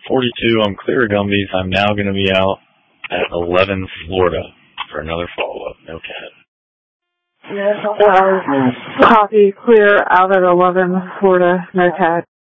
42, I'm clear of Gumby's. I'm now going to be out at 11 Florida for another follow-up. No cat. Copy, clear out at 11 Florida, no cat.